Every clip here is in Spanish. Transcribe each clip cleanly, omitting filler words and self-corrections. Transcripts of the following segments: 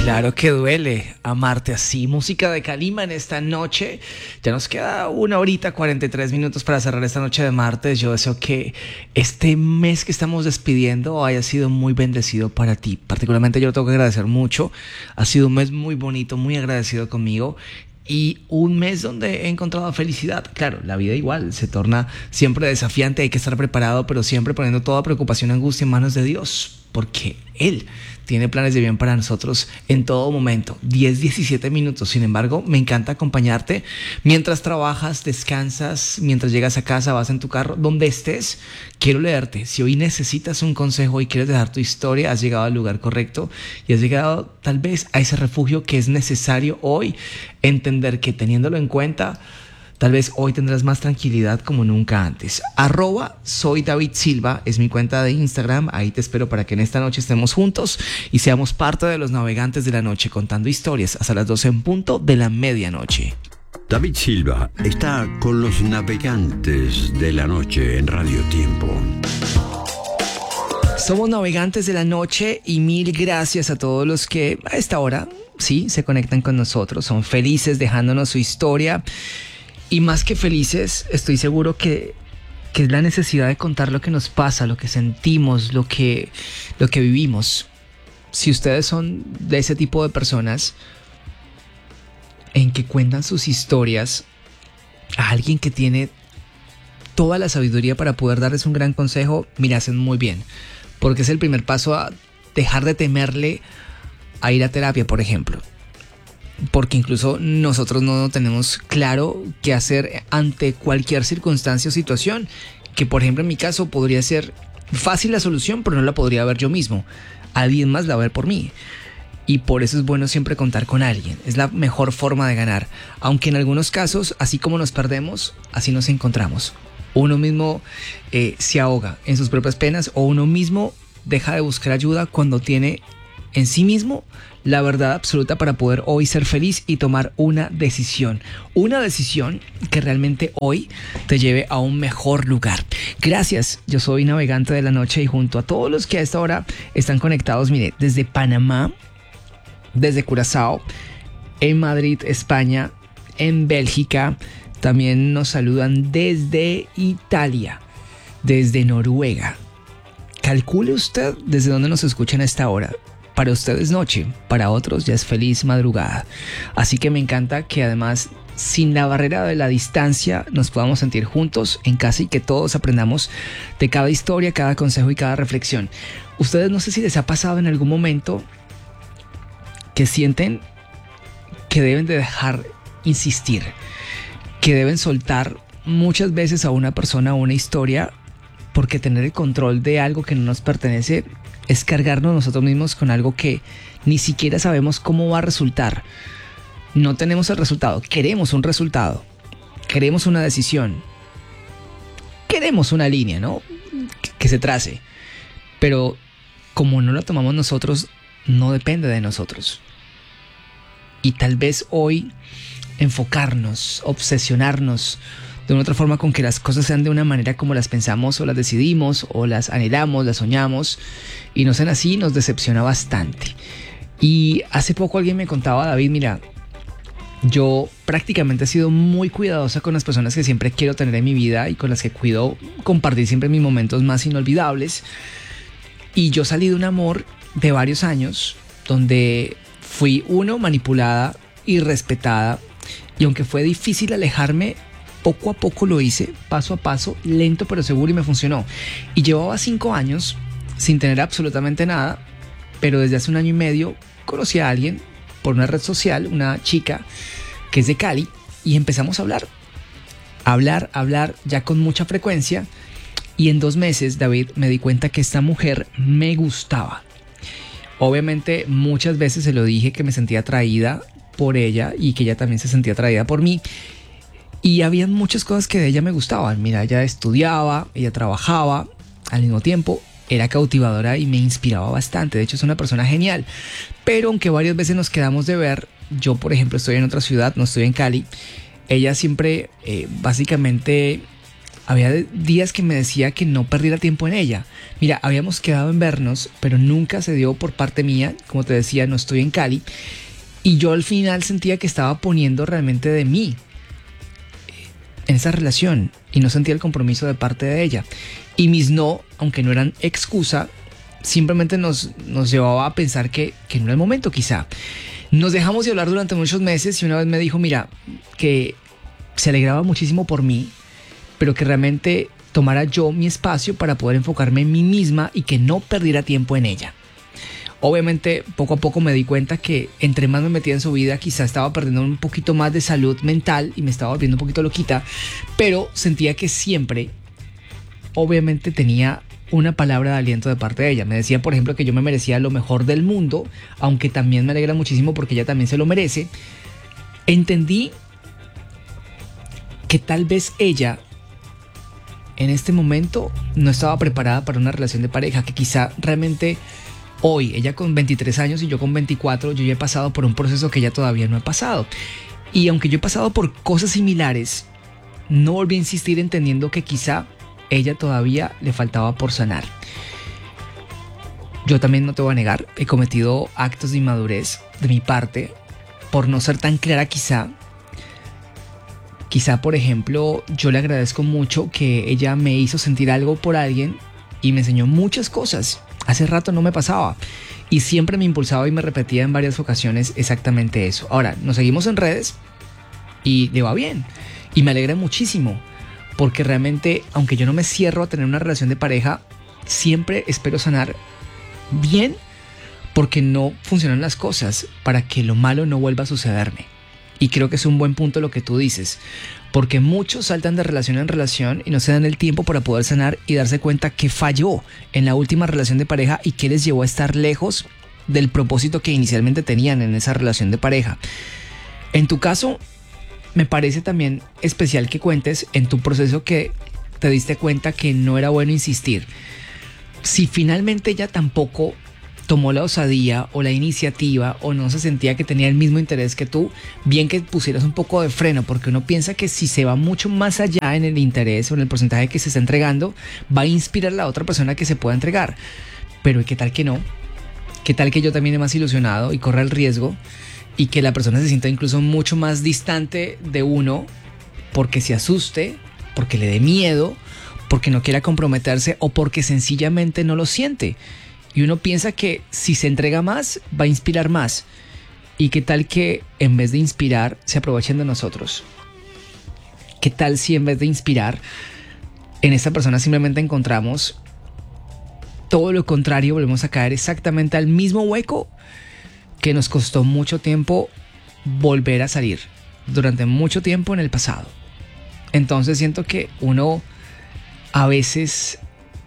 Claro que duele amarte así. Música de Calima en esta noche. Ya nos queda 1 hora 43 minutos para cerrar esta noche de martes. Yo deseo que este mes que estamos despidiendo haya sido muy bendecido para ti. Particularmente yo lo tengo que agradecer mucho. Ha sido un mes muy bonito, muy agradecido conmigo. Y un mes donde he encontrado felicidad. Claro, la vida igual se torna siempre desafiante, hay que estar preparado, pero siempre poniendo toda preocupación y angustia en manos de Dios, porque Él tiene planes de bien para nosotros en todo momento. 17 minutos, sin embargo, me encanta acompañarte mientras trabajas, descansas, mientras llegas a casa, vas en tu carro, donde estés. Quiero leerte. Si hoy necesitas un consejo y quieres dejar tu historia, has llegado al lugar correcto y has llegado tal vez a ese refugio que es necesario hoy. Entender que teniéndolo en cuenta, tal vez hoy tendrás más tranquilidad como nunca antes. @soy David Silva es mi cuenta de Instagram. Ahí te espero para que en esta noche estemos juntos y seamos parte de los navegantes de la noche, contando historias hasta las 12 en punto de la medianoche. David Silva está con los navegantes de la noche en Radio Tiempo. Somos navegantes de la noche y mil gracias a todos los que a esta hora sí se conectan con nosotros, son felices dejándonos su historia. Y más que felices, estoy seguro que es la necesidad de contar lo que nos pasa, lo que sentimos, lo que vivimos. Si ustedes son de ese tipo de personas en que cuentan sus historias a alguien que tiene toda la sabiduría para poder darles un gran consejo, mira, hacen muy bien. Porque es el primer paso a dejar de temerle a ir a terapia, por ejemplo. Porque incluso nosotros no tenemos claro qué hacer ante cualquier circunstancia o situación, que por ejemplo en mi caso podría ser fácil la solución, pero no la podría ver yo mismo. Alguien más la va a ver por mí. Y por eso es bueno siempre contar con alguien. Es la mejor forma de ganar. Aunque en algunos casos, así como nos perdemos, así nos encontramos. Uno mismo se ahoga en sus propias penas, o uno mismo deja de buscar ayuda cuando tiene en sí mismo la verdad absoluta para poder hoy ser feliz y tomar una decisión. Una decisión que realmente hoy te lleve a un mejor lugar. Gracias, yo soy Navegante de la Noche y junto a todos los que a esta hora están conectados, mire, desde Panamá, desde Curazao, en Madrid, España, en Bélgica, también nos saludan desde Italia, desde Noruega. Calcule usted desde dónde nos escuchan a esta hora. Para usted es noche, para otros ya es feliz madrugada. Así que me encanta que además, sin la barrera de la distancia, nos podamos sentir juntos en casa y que todos aprendamos de cada historia, cada consejo y cada reflexión. Ustedes, no sé si les ha pasado en algún momento que sienten que deben de dejar insistir, que deben soltar muchas veces a una persona o una historia, porque tener el control de algo que no nos pertenece es cargarnos nosotros mismos con algo que ni siquiera sabemos cómo va a resultar. No tenemos el resultado, queremos un resultado, queremos una decisión, queremos una línea, ¿no? Que se trace. Pero como no la tomamos nosotros, no depende de nosotros. Y tal vez hoy enfocarnos, obsesionarnos de una otra forma con que las cosas sean de una manera como las pensamos o las decidimos o las anhelamos, las soñamos, y no sean así, nos decepciona bastante. Y hace poco alguien me contaba, David, mira, yo prácticamente he sido muy cuidadosa con las personas que siempre quiero tener en mi vida y con las que cuido compartir siempre mis momentos más inolvidables. Y yo salí de un amor de varios años donde fui, manipulada y respetada, y aunque fue difícil alejarme, poco a poco lo hice, paso a paso, lento pero seguro, y me funcionó. Y llevaba 5 años sin tener absolutamente nada, pero desde hace 1 año y medio conocí a alguien por una red social, una chica que es de Cali, y empezamos a hablar ya con mucha frecuencia. Y en 2 meses, David, me di cuenta que esta mujer me gustaba. Obviamente muchas veces se lo dije, que me sentía atraída por ella y que ella también se sentía atraída por mí. Y había muchas cosas que de ella me gustaban. Mira, ella estudiaba, ella trabajaba, al mismo tiempo era cautivadora y me inspiraba bastante. De hecho, es una persona genial. Pero aunque varias veces nos quedamos de ver, yo por ejemplo estoy en otra ciudad, no estoy en Cali, ella siempre básicamente había días que me decía que no perdiera tiempo en ella. Mira, habíamos quedado en vernos, pero nunca se dio por parte mía. Como te decía, no estoy en Cali. Y yo al final sentía que estaba poniendo realmente de mí en esa relación y no sentía el compromiso de parte de ella. Y mis no, aunque no eran excusa, simplemente nos llevaba a pensar que no era el momento quizá. Nos dejamos de hablar durante muchos meses y una vez me dijo, mira, que se alegraba muchísimo por mí, pero que realmente tomara yo mi espacio para poder enfocarme en mí misma y que no perdiera tiempo en ella. Obviamente, poco a poco me di cuenta que entre más me metía en su vida, quizá estaba perdiendo un poquito más de salud mental y me estaba volviendo un poquito loquita, pero sentía que siempre, obviamente, tenía una palabra de aliento de parte de ella. Me decía, por ejemplo, que yo me merecía lo mejor del mundo, aunque también me alegra muchísimo porque ella también se lo merece. Entendí que tal vez ella en este momento no estaba preparada para una relación de pareja, que quizá realmente hoy, ella con 23 años y yo con 24, yo ya he pasado por un proceso que ella todavía no ha pasado. Y aunque yo he pasado por cosas similares, no volví a insistir entendiendo que quizá ella todavía le faltaba por sanar. Yo también no te voy a negar, he cometido actos de inmadurez de mi parte por no ser tan clara quizá. Quizá, por ejemplo, yo le agradezco mucho que ella me hizo sentir algo por alguien y me enseñó muchas cosas. Hace rato no me pasaba y siempre me impulsaba y me repetía en varias ocasiones exactamente eso. Ahora, nos seguimos en redes y le va bien y me alegra muchísimo porque realmente, aunque yo no me cierro a tener una relación de pareja, siempre espero sanar bien porque no funcionan las cosas para que lo malo no vuelva a sucederme. Y creo que es un buen punto lo que tú dices, porque muchos saltan de relación en relación y no se dan el tiempo para poder sanar y darse cuenta que falló en la última relación de pareja y que les llevó a estar lejos del propósito que inicialmente tenían en esa relación de pareja. En tu caso, me parece también especial que cuentes en tu proceso que te diste cuenta que no era bueno insistir. Si finalmente ella tampoco tomó la osadía o la iniciativa o no se sentía que tenía el mismo interés que tú, bien que pusieras un poco de freno, porque uno piensa que si se va mucho más allá en el interés o en el porcentaje que se está entregando, va a inspirar a la otra persona que se pueda entregar. Pero ¿y qué tal que no? ¿Qué tal que yo también he más ilusionado y corra el riesgo y que la persona se sienta incluso mucho más distante de uno porque se asuste, porque le dé miedo, porque no quiera comprometerse o porque sencillamente no lo siente? Y uno piensa que si se entrega más, va a inspirar más. ¿Y qué tal que en vez de inspirar, se aprovechen de nosotros? ¿Qué tal si en vez de inspirar, en esta persona simplemente encontramos todo lo contrario? Volvemos a caer exactamente al mismo hueco que nos costó mucho tiempo volver a salir. Durante mucho tiempo en el pasado. Entonces siento que uno a veces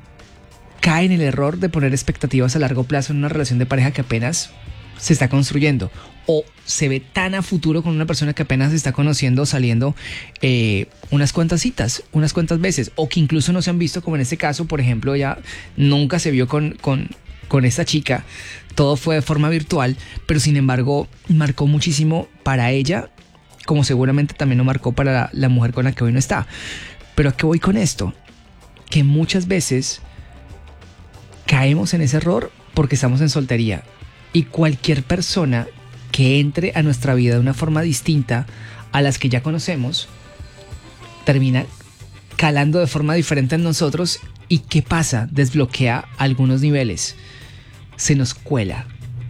cae en el error de poner expectativas a largo plazo en una relación de pareja que apenas se está construyendo o se ve tan a futuro con una persona que apenas se está conociendo, saliendo unas cuantas citas, unas cuantas veces, o que incluso no se han visto, como en este caso, por ejemplo, ella nunca se vio con esta chica, todo fue de forma virtual, pero sin embargo marcó muchísimo para ella, como seguramente también lo marcó para la mujer con la que hoy no está. Pero ¿a qué voy con esto? Que muchas veces caemos en ese error porque estamos en soltería y cualquier persona que entre a nuestra vida de una forma distinta a las que ya conocemos termina calando de forma diferente en nosotros. ¿Y qué pasa? Desbloquea algunos niveles, se nos cuela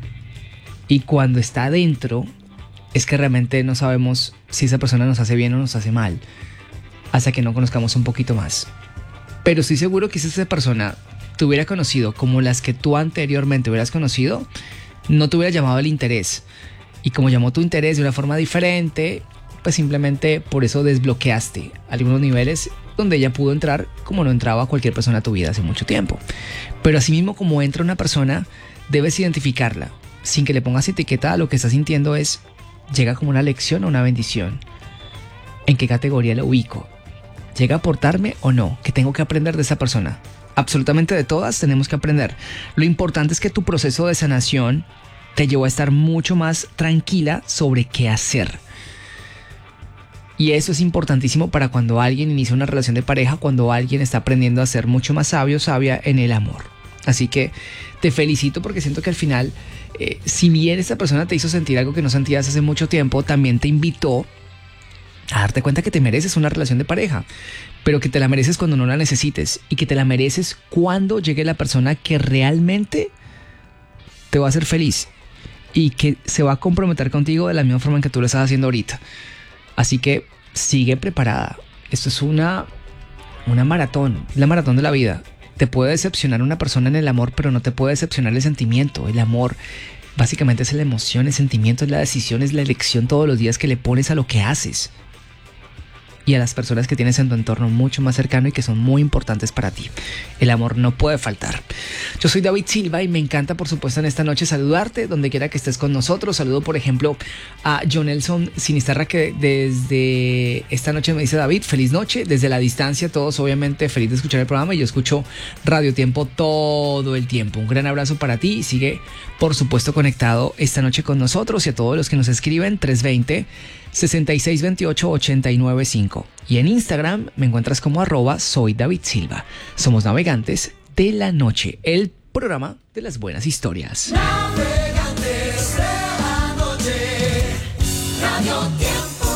y cuando está adentro es que realmente no sabemos si esa persona nos hace bien o nos hace mal hasta que no conozcamos un poquito más. Pero estoy seguro que si esa persona te hubiera conocido como las que tú anteriormente hubieras conocido, no te hubiera llamado el interés. Y como llamó tu interés de una forma diferente, pues simplemente por eso desbloqueaste algunos niveles donde ella pudo entrar como no entraba cualquier persona a tu vida hace mucho tiempo. Pero asimismo, como entra una persona, debes identificarla. Sin que le pongas etiqueta a lo que estás sintiendo, llega como una lección o una bendición. ¿En qué categoría la ubico? ¿Llega a aportarme o no? ¿Qué tengo que aprender de esa persona? Absolutamente de todas tenemos que aprender. Lo importante es que tu proceso de sanación te llevó a estar mucho más tranquila sobre qué hacer. Y eso es importantísimo para cuando alguien inicia una relación de pareja, cuando alguien está aprendiendo a ser mucho más sabio, sabia en el amor. Así que te felicito porque siento que al final, si bien esta persona te hizo sentir algo que no sentías hace mucho tiempo, también te invitó a darte cuenta que te mereces una relación de pareja, pero que te la mereces cuando no la necesites y que te la mereces cuando llegue la persona que realmente te va a hacer feliz y que se va a comprometer contigo de la misma forma en que tú lo estás haciendo ahorita. Así que sigue preparada. Esto es una maratón, la maratón de la vida. Te puede decepcionar una persona en el amor, pero no te puede decepcionar el sentimiento. El amor básicamente es la emoción, el sentimiento, es la decisión, es la elección todos los días que le pones a lo que haces y a las personas que tienes en tu entorno mucho más cercano y que son muy importantes para ti. El amor no puede faltar. Yo soy David Silva y me encanta, por supuesto, en esta noche saludarte donde quiera que estés con nosotros. Saludo, por ejemplo, a John Nelson Sinisterra, que desde esta noche me dice: David, feliz noche. Desde la distancia, todos obviamente feliz de escuchar el programa, y yo escucho Radio Tiempo todo el tiempo. Un gran abrazo para ti y sigue, por supuesto, conectado esta noche con nosotros, y a todos los que nos escriben 320-6628-895. Y en Instagram me encuentras como @soydavidsilva. Somos Navegantes de la Noche, el programa de las buenas historias. Navegantes de la noche, Radio Tiempo.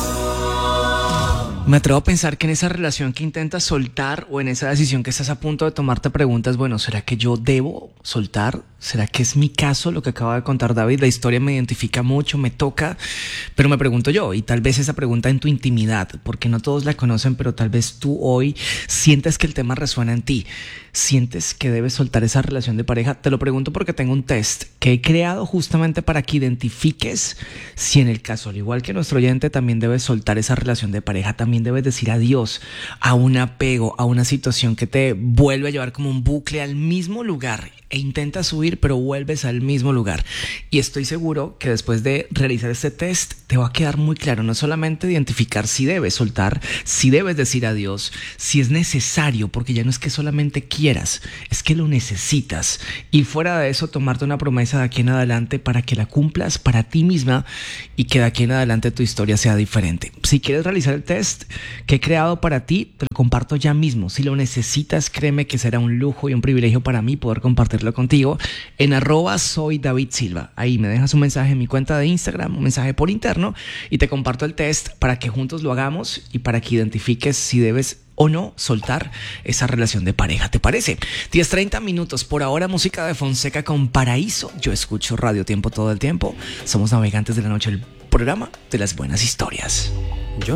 Me atrevo a pensar que en esa relación que intentas soltar o en esa decisión que estás a punto de tomar te preguntas, bueno, ¿será que yo debo soltar? ¿Será que es mi caso lo que acaba de contar David? La historia me identifica mucho, me toca, pero me pregunto yo, y tal vez esa pregunta en tu intimidad, porque no todos la conocen, pero tal vez tú hoy sientes que el tema resuena en ti, sientes que debes soltar esa relación de pareja. Te lo pregunto porque tengo un test que he creado justamente para que identifiques si en el caso, al igual que nuestro oyente, también debes soltar esa relación de pareja, también debes decir adiós a un apego, a una situación que te vuelve a llevar como un bucle al mismo lugar e intentas huir, pero vuelves al mismo lugar. Y estoy seguro que después de realizar este test te va a quedar muy claro, no solamente identificar si debes soltar, si debes decir adiós, si es necesario, porque ya no es que solamente quieras, es que lo necesitas. Y fuera de eso, tomarte una promesa de aquí en adelante para que la cumplas para ti misma y que de aquí en adelante tu historia sea diferente. Si quieres realizar el test que he creado para ti, te lo comparto ya mismo. Si lo necesitas, créeme que será un lujo y un privilegio para mí poder compartirlo contigo en @soydavidsilva. Ahí me dejas un mensaje en mi cuenta de Instagram, un mensaje por interno, y te comparto el test para que juntos lo hagamos y para que identifiques si debes o no soltar esa relación de pareja. ¿Te parece? 10:30 minutos. Por ahora, música de Fonseca con Paraíso. Yo escucho Radio Tiempo todo el tiempo. Somos Navegantes de la Noche, el programa de las buenas historias.